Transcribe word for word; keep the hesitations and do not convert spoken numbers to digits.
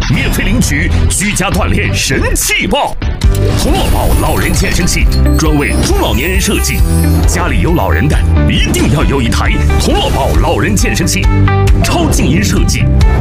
免费领取居家锻炼神器包。童乐宝老人健身器，专为中老年人设计。家里有老人的，一定要有一台童乐宝老人健身器，超静音设计，